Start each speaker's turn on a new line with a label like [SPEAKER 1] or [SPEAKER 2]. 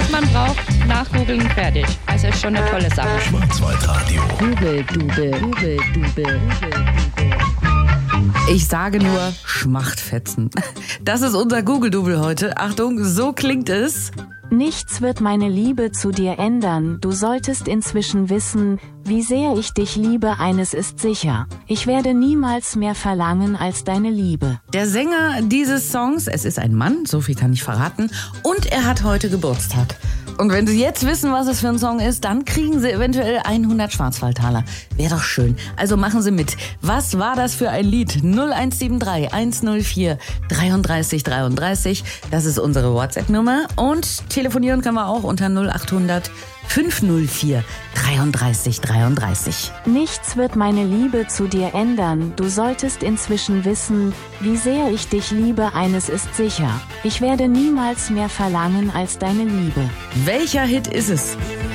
[SPEAKER 1] was man braucht, nachgoogeln, fertig. Also ist schon eine tolle Sache.
[SPEAKER 2] Schwarzwaldradio.
[SPEAKER 3] Google-Dubel. Ich sage nur Schmachtfetzen. Das ist unser Google-Double heute. Achtung, so klingt es.
[SPEAKER 4] Nichts wird meine Liebe zu dir ändern, du solltest inzwischen wissen, wie sehr ich dich liebe, eines ist sicher. Ich werde niemals mehr verlangen als deine Liebe.
[SPEAKER 3] Der Sänger dieses Songs, es ist ein Mann, so viel kann ich verraten, und er hat heute Geburtstag. Und wenn Sie jetzt wissen, was es für ein Song ist, dann kriegen Sie eventuell 100 Schwarzwaldtaler. Wäre doch schön. Also machen Sie mit. Was war das für ein Lied? 0173 104 33 33. Das ist unsere WhatsApp-Nummer. Und telefonieren können wir auch unter 0800 504 33 33.
[SPEAKER 4] Nichts wird meine Liebe zu dir ändern, du solltest inzwischen wissen, wie sehr ich dich liebe, eines ist sicher. Ich werde niemals mehr verlangen als deine Liebe.
[SPEAKER 3] Welcher Hit ist es?